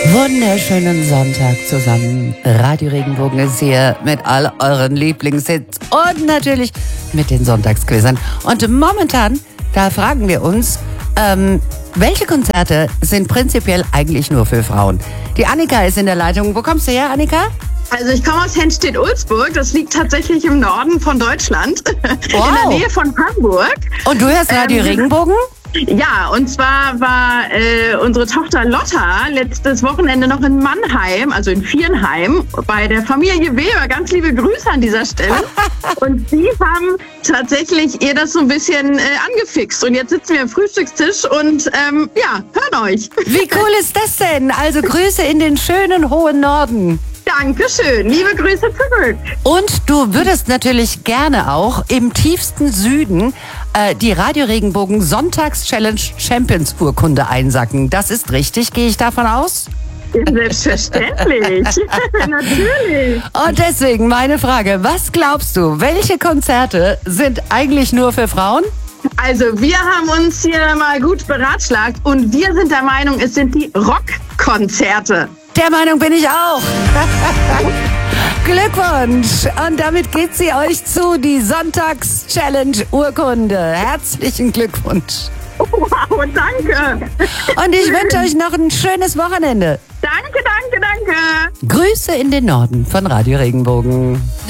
Wunderschönen Sonntag zusammen. Radio Regenbogen ist hier mit all euren Lieblingshits und natürlich mit den Sonntagsquizzern. Und momentan, da fragen wir uns, welche Konzerte sind prinzipiell eigentlich nur für Frauen? Die Annika ist in der Leitung. Wo kommst du her, Annika? Also ich komme aus Henstedt-Ulzburg, das liegt tatsächlich im Norden von Deutschland, Wow. in der Nähe von Hamburg. Und du hörst Radio Regenbogen? Ja, und zwar war unsere Tochter Lotta letztes Wochenende noch in Mannheim, also in Viernheim, bei der Familie Weber. Ganz liebe Grüße an dieser Stelle. Und die haben tatsächlich ihr das so ein bisschen angefixt. Und jetzt sitzen wir am Frühstückstisch und hören euch. Wie cool ist das denn? Also Grüße in den schönen hohen Norden. Dankeschön, liebe Grüße zurück. Und du würdest natürlich gerne auch im tiefsten Süden die Radio Regenbogen Sonntags-Challenge Champions Urkunde einsacken. Das ist richtig, gehe ich davon aus? Selbstverständlich, natürlich. Und deswegen meine Frage, was glaubst du, welche Konzerte sind eigentlich nur für Frauen? Also wir haben uns hier mal gut beratschlagt und wir sind der Meinung, es sind die Rockkonzerte. Der Meinung bin ich auch. Glückwunsch! Und damit geht sie euch zu, die Sonntags-Challenge-Urkunde. Herzlichen Glückwunsch. Wow, danke. Und ich wünsche euch noch ein schönes Wochenende. Danke. Grüße in den Norden von Radio Regenbogen.